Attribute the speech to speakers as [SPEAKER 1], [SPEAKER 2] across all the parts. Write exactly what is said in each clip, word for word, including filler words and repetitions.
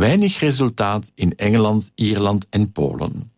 [SPEAKER 1] weinig resultaat in Engeland, Ierland en Polen.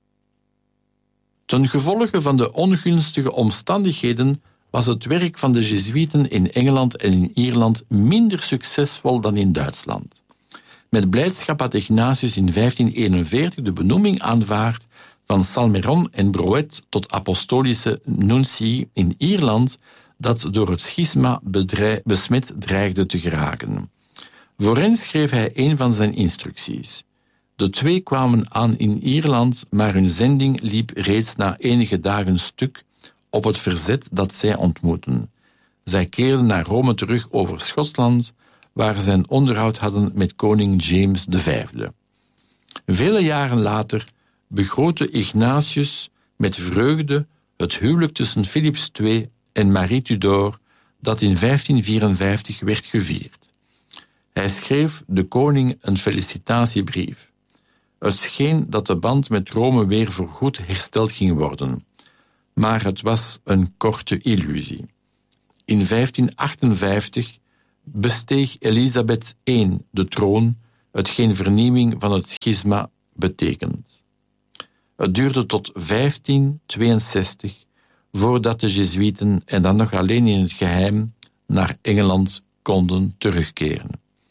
[SPEAKER 1] Ten gevolge van de ongunstige omstandigheden was het werk van de Jezuïeten in Engeland en in Ierland minder succesvol dan in Duitsland. Met blijdschap had Ignatius in vijftien eenenveertig de benoeming aanvaard van Salmeron en Broet tot apostolische nuntii in Ierland, dat door het schisma bedrij- besmet dreigde te geraken. Voor hen schreef hij een van zijn instructies. De twee kwamen aan in Ierland, maar hun zending liep reeds na enige dagen stuk op het verzet dat zij ontmoetten. Zij keerden naar Rome terug over Schotland, waar zij een onderhoud hadden met koning James de Vijfde. Vele jaren later begrootte Ignatius met vreugde het huwelijk tussen Philips de Tweede en Marie Tudor, dat in vijftien vierenvijftig werd gevierd. Hij schreef de koning een felicitatiebrief. Het scheen dat de band met Rome weer voorgoed hersteld ging worden, maar het was een korte illusie. In vijftien achtenvijftig besteeg Elisabeth de Eerste de troon, hetgeen vernieuwing van het schisma betekent. Het duurde tot vijftien tweeënzestig voordat de Jezuïeten, en dan nog alleen in het geheim, naar Engeland konden terugkeren.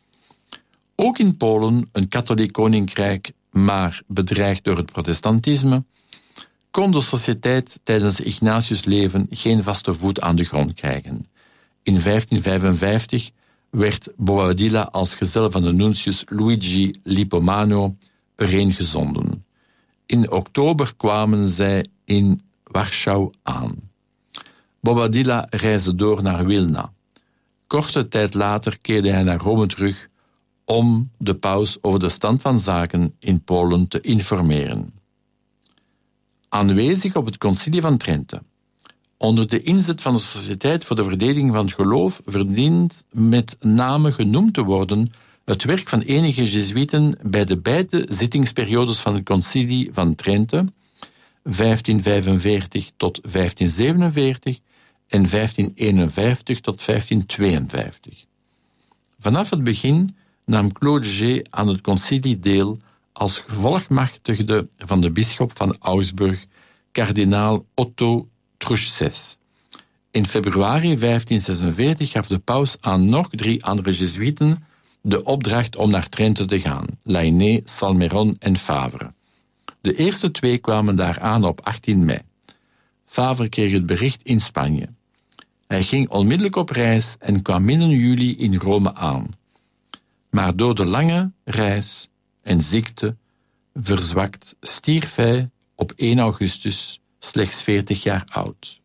[SPEAKER 1] Ook in Polen, een katholiek koninkrijk, maar bedreigd door het protestantisme, kon de sociëteit tijdens Ignatius' leven geen vaste voet aan de grond krijgen. In vijftien vijfenvijftig werd Bobadilla als gezel van de nuntius Luigi Lippomano erheen gezonden. In oktober kwamen zij in Warschau aan. Bobadilla reisde door naar Wilna. Korte tijd later keerde hij naar Rome terug om de paus over de stand van zaken in Polen te informeren. Aanwezig op het concilie van Trente. Onder de inzet van de Sociëteit voor de Verdediging van het Geloof verdient met name genoemd te worden het werk van enige Jezuïeten bij de beide zittingsperiodes van het concilie van Trente, vijftien vijfenveertig tot vijftien zevenenveertig en vijftien eenenvijftig tot vijftien tweeënvijftig. Vanaf het begin nam Claude G. aan het concilie deel als gevolgmachtigde van de bisschop van Augsburg, kardinaal Otto Truchsess. In februari vijftien zesenveertig gaf de paus aan nog drie andere Jezuïeten de opdracht om naar Trente te gaan, Lainé, Salmeron en Favre. De eerste twee kwamen daar aan op achttien mei. Favre kreeg het bericht in Spanje. Hij ging onmiddellijk op reis en kwam midden juli in Rome aan. Maar door de lange reis en ziekte verzwakt stierf hij op één augustus, slechts veertig jaar oud.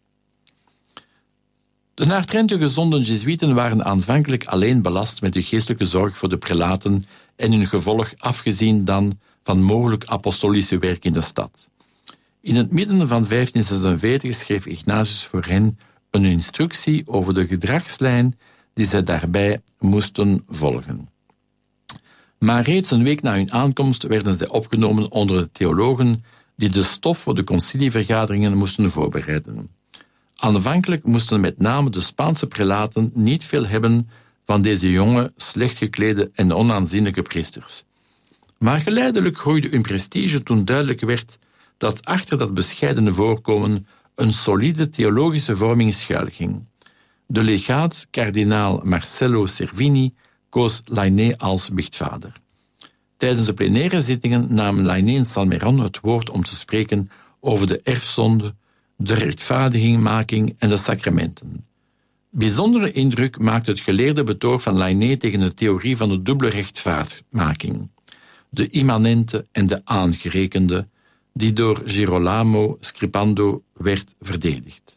[SPEAKER 1] De naar Trente gezonden Jezuïeten waren aanvankelijk alleen belast met de geestelijke zorg voor de prelaten en hun gevolg, afgezien dan van mogelijk apostolische werk in de stad. In het midden van vijftien zesenveertig schreef Ignatius voor hen een instructie over de gedragslijn die zij daarbij moesten volgen. Maar reeds een week na hun aankomst werden zij opgenomen onder de theologen die de stof voor de concilievergaderingen moesten voorbereiden. Aanvankelijk moesten met name de Spaanse prelaten niet veel hebben van deze jonge, slecht geklede en onaanzienlijke priesters. Maar geleidelijk groeide hun prestige toen duidelijk werd dat achter dat bescheidene voorkomen een solide theologische vorming schuilging. De legaat, kardinaal Marcello Cervini, koos Lainé als biechtvader. Tijdens de plenaire zittingen namen Lainé en Salmeron het woord om te spreken over de erfzonde, de rechtvaardigingmaking en de sacramenten. Bijzondere indruk maakte het geleerde betoog van Lainé tegen de theorie van de dubbele rechtvaardiging, de immanente en de aangerekende, die door Girolamo Scripando werd verdedigd.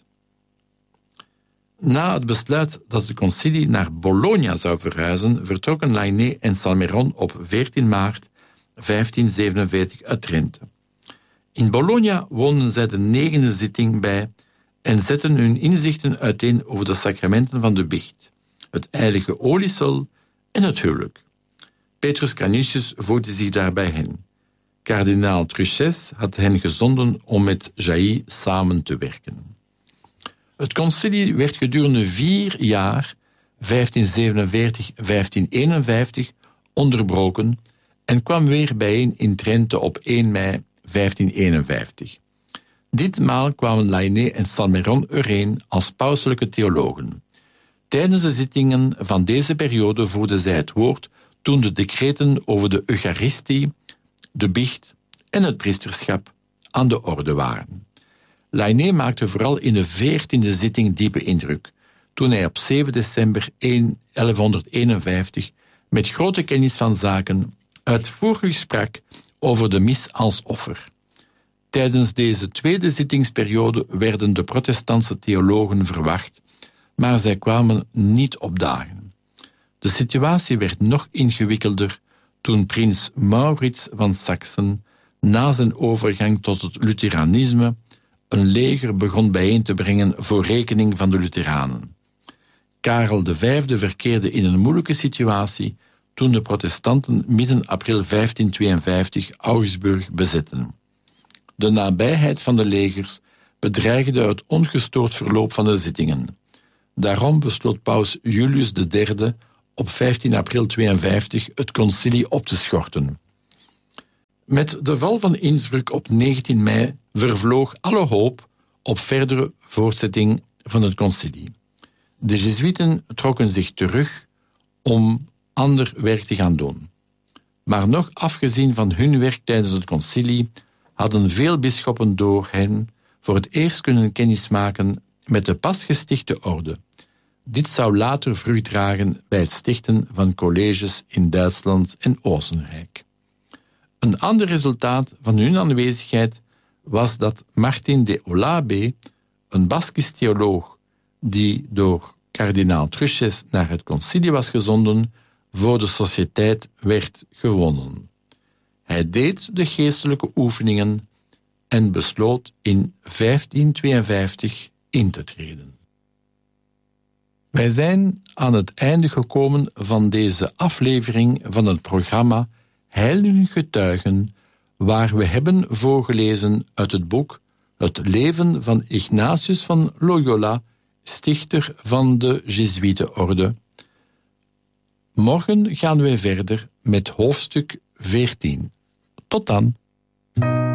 [SPEAKER 1] Na het besluit dat het concilie naar Bologna zou verhuizen, vertrokken Lainé en Salmeron op veertien maart vijftien zevenenveertig uit Trente. In Bologna woonden zij de negende zitting bij en zetten hun inzichten uiteen over de sacramenten van de biecht, het heilige oliesel en het huwelijk. Petrus Canisius voegde zich daarbij hen. Kardinaal Truchsess had hen gezonden om met Jailly samen te werken. Het concilie werd gedurende vier jaar, vijftien zevenenveertig tot vijftien eenenvijftig, onderbroken en kwam weer bijeen in Trento op één mei vijftien eenenvijftig. Ditmaal kwamen Lainé en Salmeron ereen als pauselijke theologen. Tijdens de zittingen van deze periode voerden zij het woord toen de decreten over de Eucharistie, de biecht en het priesterschap aan de orde waren. Lainé maakte vooral in de veertiende zitting diepe indruk, toen hij op zeven december elfhonderdeenenvijftig met grote kennis van zaken uitvoerig sprak over de mis als offer. Tijdens deze tweede zittingsperiode werden de protestantse theologen verwacht, maar zij kwamen niet opdagen. De situatie werd nog ingewikkelder toen prins Maurits van Saksen na zijn overgang tot het Lutheranisme een leger begon bijeen te brengen voor rekening van de Lutheranen. Karel de Vijfde verkeerde in een moeilijke situatie toen de protestanten midden april vijftien tweeënvijftig Augsburg bezetten. De nabijheid van de legers bedreigde het ongestoord verloop van de zittingen. Daarom besloot paus Julius de Derde op vijftien april tweeënvijftig het concilie op te schorten. Met de val van Innsbruck op negentien mei vervloog alle hoop op verdere voortzetting van het concilie. De Jezuïeten trokken zich terug om ander werk te gaan doen. Maar nog afgezien van hun werk tijdens het concilie hadden veel bisschoppen door hen voor het eerst kunnen kennismaken met de pas gestichte orde. Dit zou later vrucht dragen bij het stichten van colleges in Duitsland en Oostenrijk. Een ander resultaat van hun aanwezigheid was dat Martin de Olabe, een Baskisch theoloog die door kardinaal Truches naar het concilie was gezonden, voor de sociëteit werd gewonnen. Hij deed de geestelijke oefeningen en besloot in vijftien tweeënvijftig in te treden. Wij zijn aan het einde gekomen van deze aflevering van het programma Heiligen Getuigen, waar we hebben voorgelezen uit het boek Het leven van Ignatius van Loyola, stichter van de Jezuïetenorde. Morgen gaan wij verder met hoofdstuk veertien. Tot dan!